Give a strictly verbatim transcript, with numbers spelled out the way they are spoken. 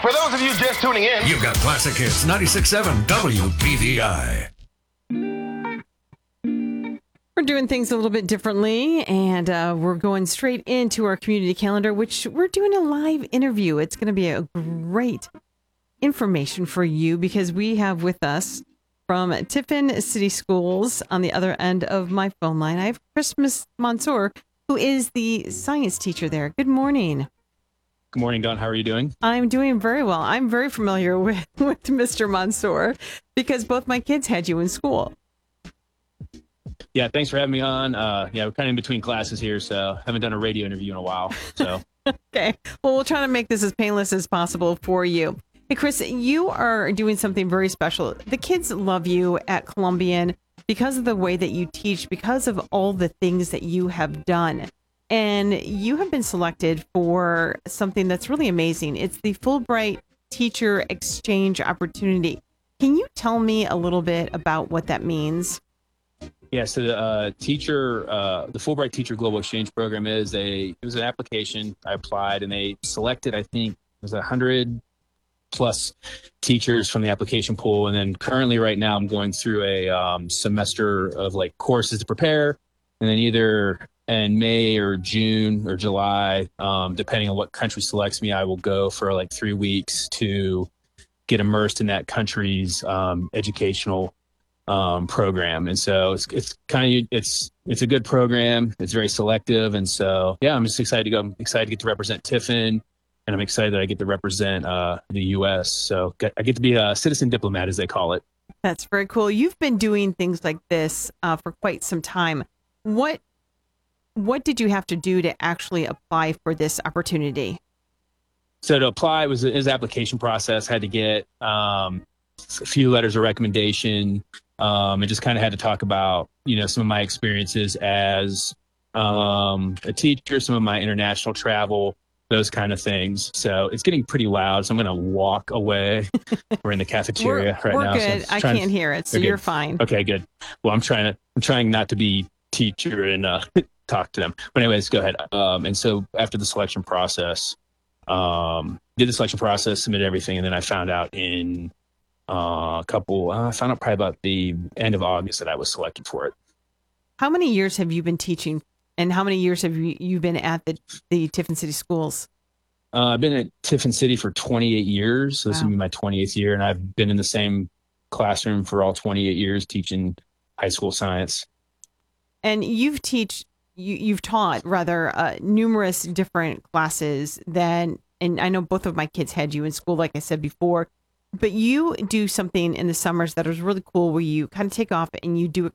For those of you just tuning in, you've got Classic Hits ninety-six point seven W B V I. We're doing things a little bit differently, and uh, we're going straight into our community calendar, which we're doing a live interview. It's going to be a great information for you because we have with us from Tiffin City Schools on the other end of my phone line, I have Christmas Mansour, who is the science teacher there. Good morning. Good morning, Dawn. How are you doing? I'm doing very well. I'm very familiar with, with Mister Mansour because both my kids had you in school. Yeah, thanks for having me on. Uh, yeah, we're kind of in between classes here, so haven't done a radio interview in a while. So okay. Well, we'll try to make this as painless as possible for you. Hey, Chris, you are doing something very special. The kids love you at Columbian because of the way that you teach, because of all the things that you have done. And you have been selected for something that's really amazing. It's the Fulbright Teacher Exchange Opportunity. Can you tell me a little bit about what that means? yeah, so the uh, teacher, uh, the Fulbright Teacher Global Exchange Program is a, it was an application. I applied and they selected, I think, it was a hundred plus teachers from the application pool. And then currently right now I'm going through a um, semester of like courses to prepare. And then either in May or June or July, um, depending on what country selects me, I will go for like three weeks to get immersed in that country's um, educational um, program. And so it's, it's kind of, it's, it's a good program. It's very selective. And so, yeah, I'm just excited to go. I'm excited to get to represent Tiffin, and I'm excited that I get to represent uh, the U S. So I get to be a citizen diplomat, as they call it. That's very cool. You've been doing things like this uh, for quite some time. What, what did you have to do to actually apply for this opportunity? So to apply, it was his application process. Had to get um, a few letters of recommendation, um, and just kind of had to talk about, you know, some of my experiences as um, a teacher, some of my international travel, those kind of things. So it's getting pretty loud, so I'm going to walk away. We're in the cafeteria we're, right we're now. Good. So I can't to, hear it, so you're fine. Okay, good. Well, I'm trying to. I'm trying not to be teacher and uh, talk to them. But anyways, go ahead. Um, and so after the selection process. Um, did the selection process, submitted everything, and then I found out in uh, a couple, uh, I found out probably about the end of August that I was selected for it. How many years have you been teaching, and how many years have you, you been at the, the Tiffin City Schools? Uh, I've been at Tiffin City for twenty-eight years, so this wow. will be my twentieth year, and I've been in the same classroom for all twenty-eight years teaching high school science. And you've teach. You, you've taught rather uh, numerous different classes then, and I know both of my kids had you in school, like I said before, but you do something in the summers that is really cool where you kind of take off and you do